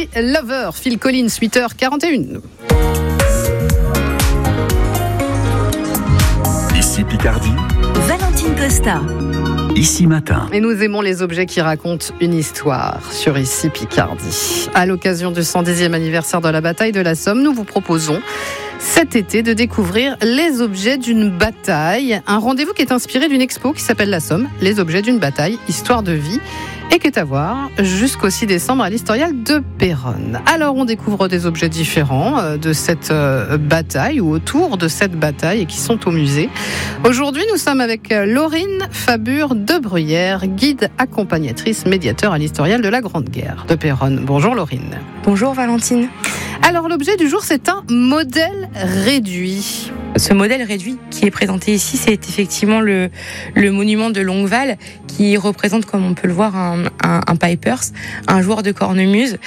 Crazy Lover, Phil Collins, 8h41. Ici Picardie, Valentine Costa. Ici Matin. Et nous aimons les objets qui racontent une histoire sur Ici Picardie. À l'occasion du 110e anniversaire de la bataille de la Somme, nous vous proposons cet été de découvrir les objets d'une bataille. Un rendez-vous qui est inspiré d'une expo qui s'appelle La Somme, les objets d'une bataille, histoire de vie, et qui est à voir jusqu'au 6 décembre à l'Historial de Péronne. Alors on découvre des objets différents de cette bataille ou autour de cette bataille et qui sont au musée. Aujourd'hui nous sommes avec Laurine Fabure de Bruyère, guide accompagnatrice médiateur à l'Historial de la Grande Guerre de Péronne. Bonjour Laurine. Bonjour Valentine. Alors l'objet du jour c'est un modèle réduit. Ce modèle réduit qui est présenté ici, c'est effectivement le monument de Longueval qui représente, comme on peut le voir, un pipers, un joueur de cornemuse.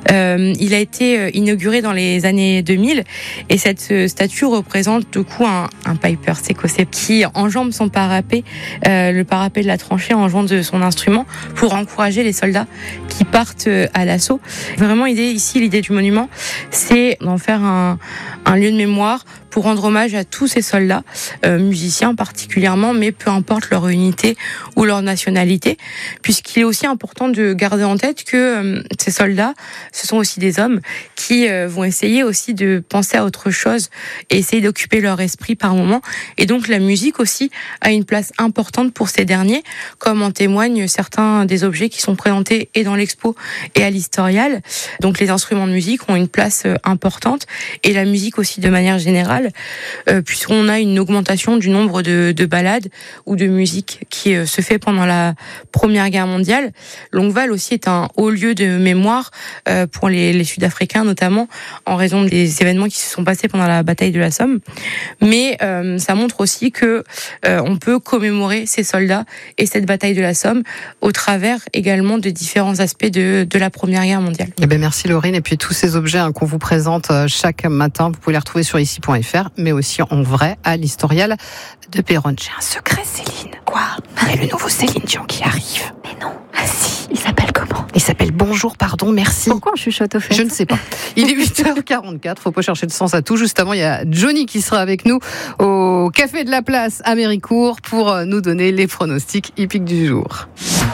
Il a été inauguré dans les années 2000 et cette statue représente du coup un pipers écossais qui enjambe son parapet, le parapet de la tranchée enjambe de son instrument pour encourager les soldats qui partent à l'assaut. Vraiment, l'idée du monument, c'est d'en faire un lieu de mémoire pour rendre hommage à tous ces soldats, musiciens particulièrement, mais peu importe leur unité ou leur nationalité, puisqu'il est aussi important de garder en tête que ces soldats, ce sont aussi des hommes qui vont essayer aussi de penser à autre chose et essayer d'occuper leur esprit par moment. Et donc la musique aussi a une place importante pour ces derniers, comme en témoignent certains des objets qui sont présentés et dans l'expo et à l'Historial. Donc les instruments de musique ont une place importante et la musique aussi de manière générale, puisqu'on a une augmentation du nombre de ballades ou de musique qui se fait pendant la Première Guerre mondiale. Longueval aussi est un haut lieu de mémoire pour les Sud-Africains, notamment en raison des événements qui se sont passés pendant la bataille de la Somme. Mais ça montre aussi que on peut commémorer ces soldats et cette bataille de la Somme au travers également de différents aspects de la Première Guerre mondiale. Eh bien, merci Laurine. Et puis tous ces objets qu'on vous présente chaque matin, vous pouvez les retrouver sur ici.fr, mais aussi en vrai à l'Historial de Péronne. J'ai un secret, Céline. Quoi? Il y a le nouveau Céline Dion qui arrive. Mais non. Ah si, il s'appelle comment? Il s'appelle Bonjour, pardon, merci. Pourquoi on chuchote au fait? Je ne sais pas. Il est 8h44, faut pas chercher de sens à tout. Juste avant, il y a Johnny qui sera avec nous au Café de la Place à Méricourt pour nous donner les pronostics hippiques du jour.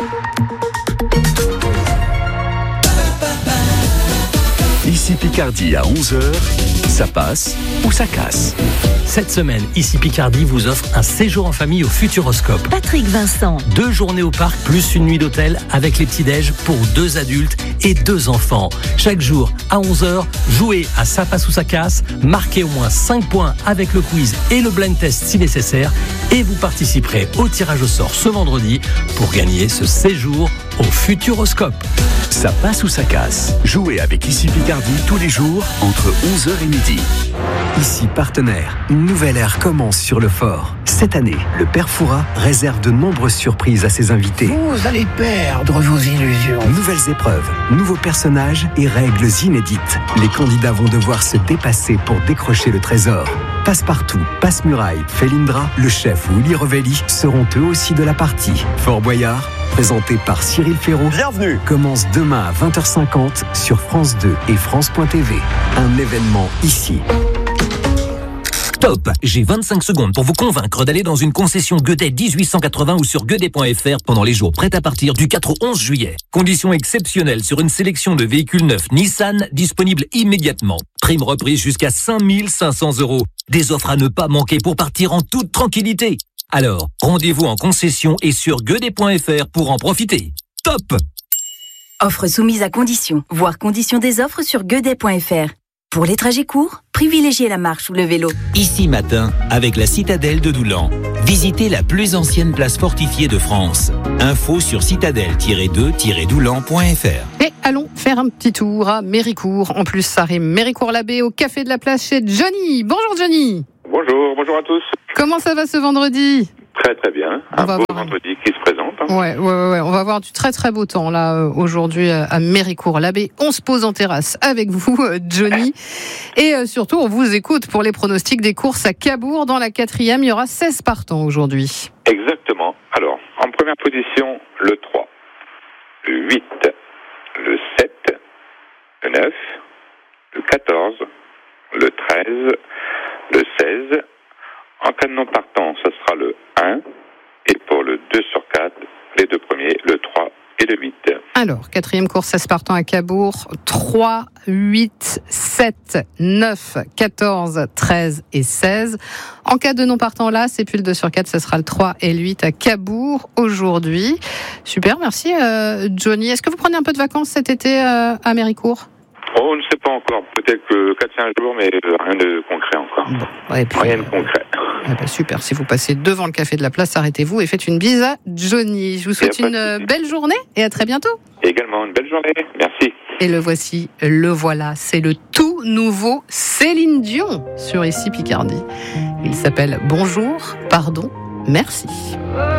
Ici Picardie à 11h, ça passe ou ça casse. Cette semaine, Ici Picardie vous offre un séjour en famille au Futuroscope. Patrick Vincent. 2 journées au parc plus une nuit d'hôtel avec les petits-déj pour 2 adultes et 2 enfants. Chaque jour à 11h, jouez à ça passe ou ça casse, marquez au moins 5 points avec le quiz et le blind test si nécessaire et vous participerez au tirage au sort ce vendredi pour gagner ce séjour au Futuroscope. Ça passe ou ça casse. Jouez avec Ici Picardie tous les jours entre 11h et midi. Ici partenaire, une nouvelle ère commence sur le fort. Cette année, le Père Fouras réserve de nombreuses surprises à ses invités. Vous allez perdre vos illusions. Nouvelles épreuves, nouveaux personnages et règles inédites. Les candidats vont devoir se dépasser pour décrocher le trésor. Passe-partout, Passe-Muraille, Félindra, le chef Willy Revelli seront eux aussi de la partie. Fort Boyard, présenté par Cyril Ferraud. Bienvenue. Commence demain à 20h50 sur France 2 et France.tv. Un événement ici. Top, j'ai 25 secondes pour vous convaincre d'aller dans une concession Gueudet 1880 ou sur gueudet.fr pendant les jours prêts à partir du 4 au 11 juillet. Conditions exceptionnelles sur une sélection de véhicules neufs Nissan disponibles immédiatement. Prime reprise jusqu'à 5 500 €. Des offres à ne pas manquer pour partir en toute tranquillité. Alors, rendez-vous en concession et sur gueudet.fr pour en profiter. Top! Offre soumise à conditions. Voir conditions des offres sur gueudet.fr. Pour les trajets courts, privilégiez la marche ou le vélo. Ici matin, avec la citadelle de Doulan. Visitez la plus ancienne place fortifiée de France. Info sur citadelle-2-doulan.fr. Et allons faire un petit tour à Méricourt. En plus, ça rime. Méricourt-l'Abbé au Café de la Place chez Johnny. Bonjour Johnny. Bonjour à tous. Comment ça va ce vendredi? Très très bien. Un beau vendredi qui se présente. Ouais. On va avoir du très très beau temps là aujourd'hui à Méricourt-l'Abbé. On se pose en terrasse avec vous, Johnny. Et surtout, on vous écoute pour les pronostics des courses à Cabourg. Dans la 4e, il y aura 16 partants aujourd'hui. Exactement. Alors, en première position, le 3, le 8, le 7, le 9, le 14, le 13, le 16. En cas de non partant, ce sera le 1. Et pour le 2 sur 4, les deux premiers, le 3 et le 8. Alors, 4e course, 16 partants à Cabourg. 3, 8, 7, 9, 14, 13 et 16. En cas de non partant là, c'est plus le 2 sur 4, ce sera le 3 et le 8 à Cabourg aujourd'hui. Super, merci Johnny. Est-ce que vous prenez un peu de vacances cet été à Méricourt ? On ne sait pas encore, peut-être que 4-5 jours, mais rien de concret encore. Bon, et puis, rien de concret. Super, si vous passez devant le café de la place, arrêtez-vous et faites une bise à Johnny. Je vous souhaite une belle journée et à très bientôt. Également une belle journée, merci. Et le voilà, c'est le tout nouveau Céline Dion sur Ici Picardie. Il s'appelle Bonjour, pardon, merci.